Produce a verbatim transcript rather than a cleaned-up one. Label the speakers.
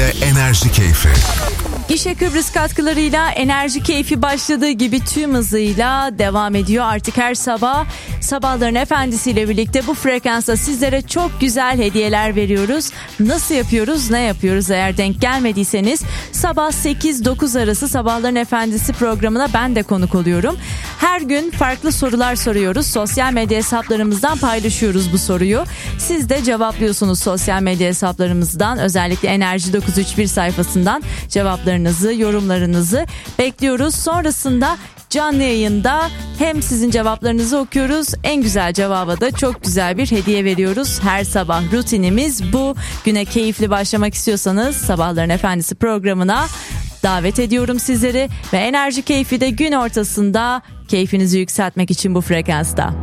Speaker 1: katkılarıyla Enerji Keyfi.
Speaker 2: Gişe Kıbrıs katkılarıyla Enerji Keyfi başladığı gibi tüm hızıyla devam ediyor. Artık her sabah Sabahların Efendisi'yle birlikte bu frekansta sizlere çok güzel hediyeler veriyoruz. Nasıl yapıyoruz, ne yapıyoruz? Eğer denk gelmediyseniz sabah sekiz dokuz arası Sabahların Efendisi programına ben de konuk oluyorum. Her gün farklı sorular soruyoruz. Sosyal medya hesaplarımızdan paylaşıyoruz bu soruyu. Siz de cevaplıyorsunuz sosyal medya hesaplarımızdan. Özellikle Enerji dokuz üç bir sayfasından cevaplarınızı, yorumlarınızı bekliyoruz. Sonrasında canlı yayında hem sizin cevaplarınızı okuyoruz, en güzel cevaba da çok güzel bir hediye veriyoruz. Her sabah rutinimiz bu. Güne keyifli başlamak istiyorsanız Sabahların Efendisi programına davet ediyorum sizleri ve Enerji Keyfi de gün ortasında keyfinizi yükseltmek için bu frekansta.